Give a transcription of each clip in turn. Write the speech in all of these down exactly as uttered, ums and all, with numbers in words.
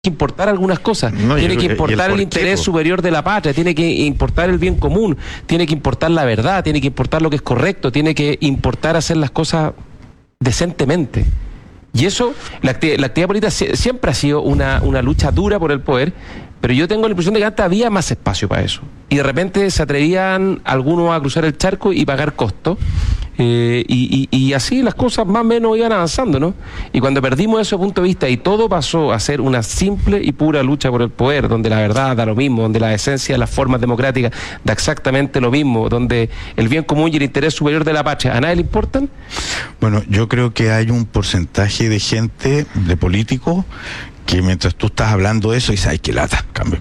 que importar algunas cosas, no, tiene que el, importar el, el interés qué, superior de la patria, tiene que importar el bien común, tiene que importar la verdad, tiene que importar lo que es correcto, tiene que importar hacer las cosas decentemente. Y eso, la, acti la actividad política siempre ha sido una, una lucha dura por el poder, pero yo tengo la impresión de que antes había más espacio para eso. Y de repente se atrevían algunos a cruzar el charco y pagar costos. Eh, y, y, y así las cosas más o menos iban avanzando, ¿no? Y cuando perdimos ese punto de vista y todo pasó a ser una simple y pura lucha por el poder, donde la verdad da lo mismo, donde la esencia de las formas democráticas da exactamente lo mismo, donde el bien común y el interés superior de la patria a nadie le importan. Bueno, yo creo que hay un porcentaje de gente, de políticos, que mientras tú estás hablando de eso dices, ay, qué lata, cambio.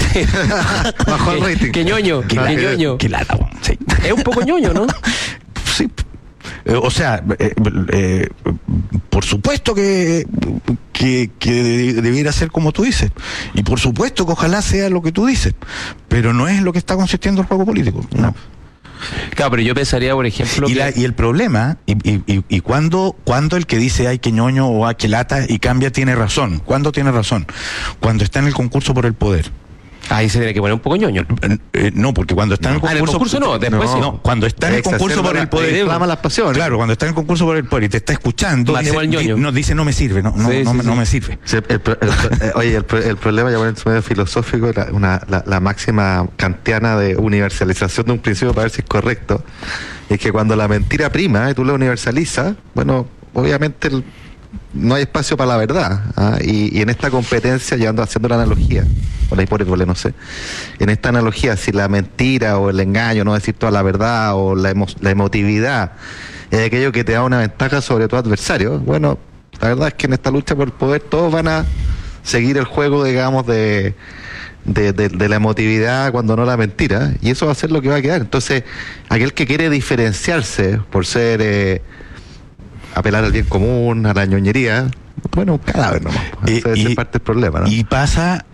Bajó el rating. Qué ñoño, qué, qué ñoño. Qué lata, bueno, sí. Es un poco ñoño, ¿no? Sí. Eh, o sea, eh, eh, por supuesto que, que, que debiera ser como tú dices. Y por supuesto que ojalá sea lo que tú dices. Pero no es lo que está consistiendo el juego político. No. Claro, pero yo pensaría, por ejemplo... Y, que... la, y el problema, y, y, y, y cuando, cuando el que dice ay que ñoño o ay que lata y cambia tiene razón. ¿Cuándo tiene razón? Cuando está en el concurso por el poder. Ahí se tiene que poner un poco ñoño. Eh, no, porque cuando está en el concurso... Ah, en el concurso no, después no, sí. No, cuando está en el concurso por el poder... Clama las pasiones. Claro, cuando está en el concurso por el poder y te está escuchando, dice, di, no, dice no me sirve, no, no, sí, no, sí, no, sí. no me sirve. Sí, el, el, el, oye, el, el problema, ya en su medio filosófico, la, una, la, la máxima kantiana de universalización de un principio para ver si es correcto, es que cuando la mentira prima y tú la universalizas, bueno, obviamente... El, no hay espacio para la verdad, ¿ah? y, y en esta competencia, llevando haciendo la analogía, o la hipótesis, no sé, en esta analogía, si la mentira o el engaño, no decir toda la verdad, o la, emo la emotividad, es aquello que te da una ventaja sobre tu adversario, bueno, la verdad es que en esta lucha por el poder todos van a seguir el juego, digamos, de, de, de, de la emotividad cuando no la mentira, y eso va a ser lo que va a quedar. Entonces, aquel que quiere diferenciarse por ser... Eh, apelar al bien común, a la ñoñería, bueno, un cadáver nomás. Esa es parte del problema, ¿no? Y pasa,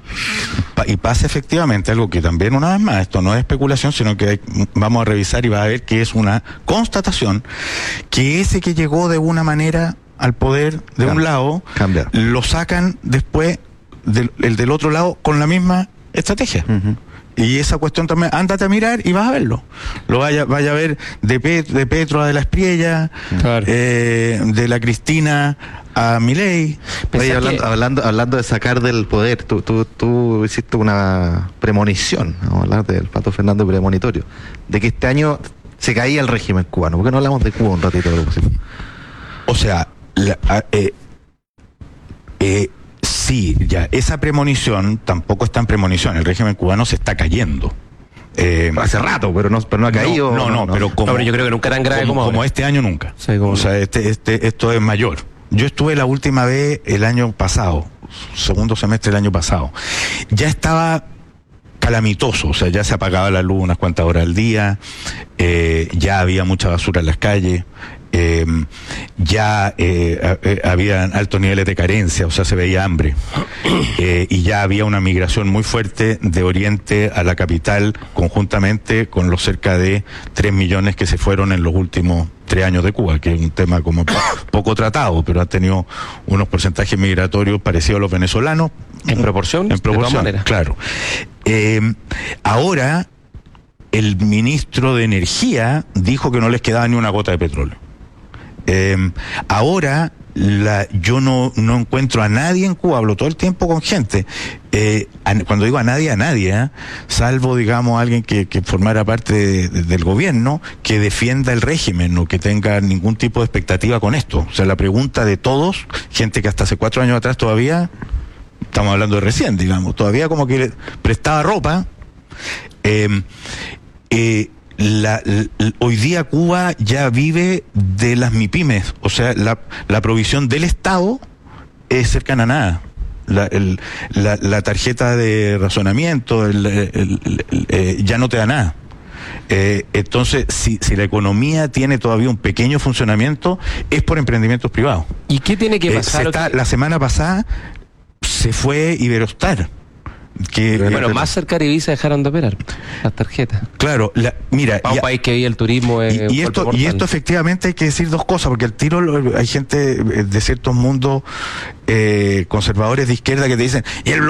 y pasa efectivamente algo que también, una vez más, esto no es especulación, sino que hay, vamos a revisar y va a ver que es una constatación, que ese que llegó de una manera al poder de Cambia. un lado, Cambia. lo sacan después del, el del otro lado con la misma estrategia. Uh-huh. Y esa cuestión también, ándate a mirar y vas a verlo. Lo vaya, vaya a ver de, Pet, de Petro a de la Espriella, claro. eh, de la Cristina a Milei. Oye, hablando, que... hablando, hablando de sacar del poder, tú, tú, tú hiciste una premonición, vamos a hablar del Pato Fernández premonitorio, de que este año se caía el régimen cubano. ¿Por qué no hablamos de Cuba un ratito? O sea, la, eh, eh, sí, ya, esa premonición tampoco es tan premonición, el régimen cubano se está cayendo. Eh, Hace rato, pero no, pero no ha caído. No, no, no, no pero, como, no pero yo creo que nunca tan grave como, como, como este año nunca. Sí, como o sea, este, este, esto es mayor. Yo estuve la última vez el año pasado, segundo semestre del año pasado. Ya estaba calamitoso, o sea, ya se apagaba la luz unas cuantas horas al día, eh, ya había mucha basura en las calles. Eh, ya eh, eh, había altos niveles de carencia, o sea, se veía hambre, eh, y ya había una migración muy fuerte de Oriente a la capital, conjuntamente con los cerca de tres millones que se fueron en los últimos tres años de Cuba, que es un tema como poco tratado, pero ha tenido unos porcentajes migratorios parecidos a los venezolanos. ¿En proporción? En proporción, claro. Eh, ahora, el ministro de Energía dijo que no les quedaba ni una gota de petróleo. Eh, ahora la, yo no, no encuentro a nadie en Cuba, hablo todo el tiempo con gente, eh, a, cuando digo a nadie, a nadie, ¿eh? salvo digamos alguien que, que formara parte de, de, del gobierno, que defienda el régimen o que tenga ningún tipo de expectativa con esto. O sea, la pregunta de todos, gente que hasta hace cuatro años atrás todavía, estamos hablando de recién, digamos, todavía como que le prestaba ropa, eh, eh, La, la, hoy día Cuba ya vive de las MIPYMES, o sea, la, la provisión del Estado es cercana a nada. La, el, la, la tarjeta de razonamiento el, el, el, el, eh, ya no te da nada. Eh, entonces, si, si la economía tiene todavía un pequeño funcionamiento, es por emprendimientos privados. ¿Y qué tiene que pasar? Eh, está, la semana pasada se fue Iberostar que Bueno, Mastercard y Visa dejaron de operar las tarjetas. claro, la, mira, Para un y- país que vive el turismo. Y, eh, y esto, golpe y mortal. esto efectivamente hay que decir dos cosas, porque al tiro lo- hay gente eh, de ciertos mundos eh, conservadores de izquierda que te dicen, y el